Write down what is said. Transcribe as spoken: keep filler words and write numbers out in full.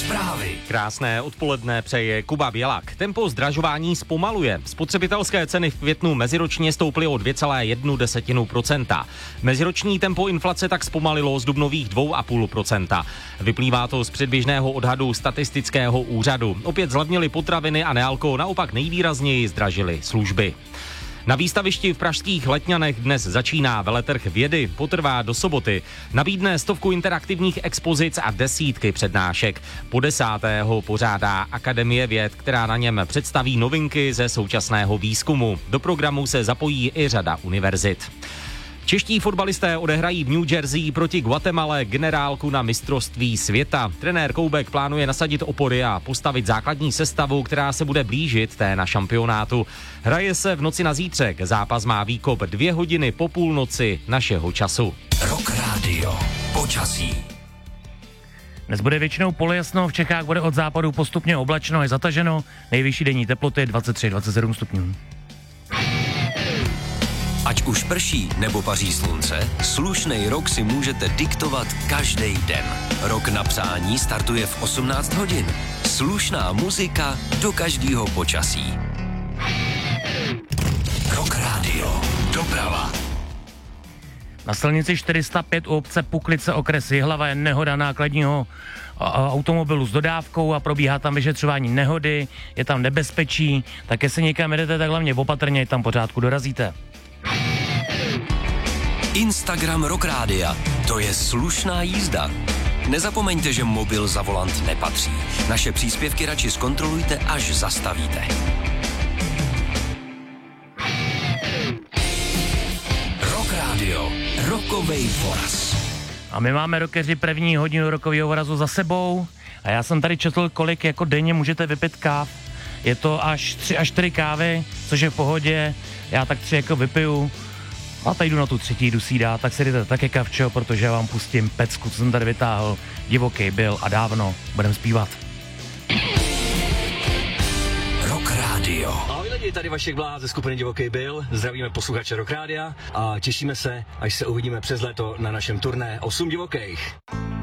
Zprávy. Krásné odpoledne přeje Kuba Bělak. Tempo zdražování zpomaluje. Spotřebitelské ceny v květnu meziročně stouply o dvě celá jedna procenta. Meziroční tempo inflace tak zpomalilo z dubnových dvě celá pět procenta. Vyplývá to z předběžného odhadu statistického úřadu. Opět zlevnily potraviny a nealko, naopak nejvýrazněji zdražily služby. Na výstavišti v pražských Letňanech dnes začíná veletrh vědy, potrvá do soboty. Nabídne stovku interaktivních expozic a desítky přednášek. Po desátého pořádá Akademie věd, která na něm představí novinky ze současného výzkumu. Do programu se zapojí i řada univerzit. Čeští fotbalisté odehrají v New Jersey proti Guatemale generálku na mistrovství světa. Trenér Koubek plánuje nasadit opory a postavit základní sestavu, která se bude blížit té na šampionátu. Hraje se v noci na zítřek, zápas má výkop dvě hodiny po půlnoci našeho času. Rock Radio. Počasí. Dnes bude většinou polojasno, v Čechách bude od západu postupně oblačno a zataženo, nejvyšší denní teploty dvacet tři až dvacet sedm stupňů. Ať už prší nebo paří slunce, slušnej rok si můžete diktovat každý den. Rok na přání startuje v osmnáct hodin. Slušná muzika do každého počasí. Rock Radio. Doprava. Na silnici čtyři sta pět u obce Puklice okres Jihlava je nehoda nákladního automobilu s dodávkou a probíhá tam vyšetřování nehody, je tam nebezpečí, tak jestli někam jedete, tak hlavně opatrně, ať tam pořádku dorazíte. Instagram Rock Rádia. To je slušná jízda. Nezapomeňte, že mobil za volant nepatří. Naše příspěvky radši zkontrolujte, až zastavíte. Rock Radio. Rokovej voraz. A my máme rokeři první hodinu rokového vorazu za sebou a já jsem tady četl, kolik jako denně můžete vypít káv. Je to až tři až čtyři kávy, což je v pohodě. Já tak tři jako vypiju. A tady jdu na tu třetí, jdu si dát, tak si jdete také kavčo, protože já vám pustím pecku, co jsem tady vytáhl. Divoký byl a dávno. Budem zpívat. Rock Radio. Ahoj lidi, tady Vašek Bláha ze skupiny Divoký byl. Zdravíme posluchače Rock Rádia a těšíme se, až se uvidíme přes léto na našem turné osm divokých.